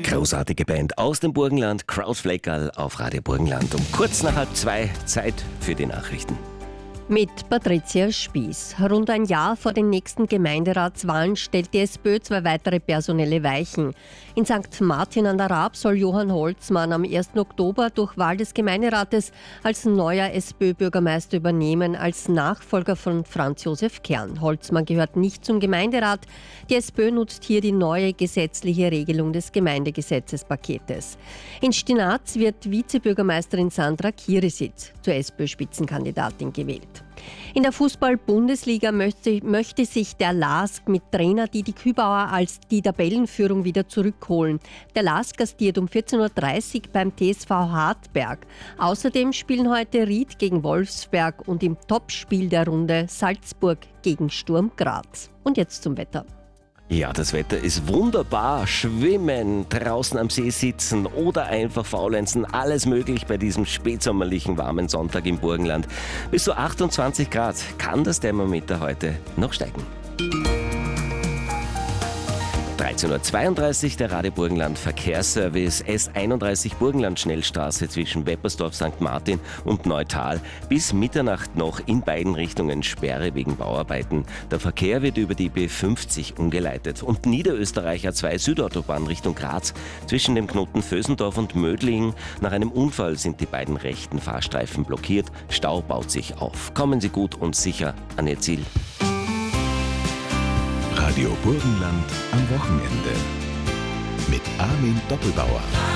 Großartige Band aus dem Burgenland, Krautfleckerl auf Radio Burgenland. Um kurz nach 1:30 Zeit für die Nachrichten. Mit Patricia Spieß. Rund ein Jahr vor den nächsten Gemeinderatswahlen stellt die SPÖ 2 weitere personelle Weichen. In St. Martin an der Raab soll Johann Holzmann am 1. Oktober durch Wahl des Gemeinderates als neuer SPÖ-Bürgermeister übernehmen, als Nachfolger von Franz Josef Kern. Holzmann gehört nicht zum Gemeinderat. Die SPÖ nutzt hier die neue gesetzliche Regelung des Gemeindegesetzespaketes. In Stinaz wird Vizebürgermeisterin Sandra Kirisitz zur SPÖ-Spitzenkandidatin gewählt. In der Fußball-Bundesliga möchte sich der LASK mit Trainer Didi Kübauer als die Tabellenführung wieder zurückholen. Der LASK gastiert um 14:30 Uhr beim TSV Hartberg. Außerdem spielen heute Ried gegen Wolfsberg und im Topspiel der Runde Salzburg gegen Sturm Graz. Und jetzt zum Wetter. Ja, das Wetter ist wunderbar. Schwimmen, draußen am See sitzen oder einfach faulenzen. Alles möglich bei diesem spätsommerlichen warmen Sonntag im Burgenland. Bis zu 28 Grad kann das Thermometer heute noch steigen. 13:32 Uhr, der Radio Burgenland Verkehrsservice. S31 Burgenland Schnellstraße zwischen Weppersdorf, St. Martin und Neutal. Bis Mitternacht noch in beiden Richtungen Sperre wegen Bauarbeiten. Der Verkehr wird über die B50 umgeleitet. Und Niederösterreich A2 Südautobahn Richtung Graz zwischen dem Knoten Vösendorf und Mödling. Nach einem Unfall sind die beiden rechten Fahrstreifen blockiert. Stau baut sich auf. Kommen Sie gut und sicher an Ihr Ziel. Radio Burgenland am Wochenende mit Armin Doppelbauer.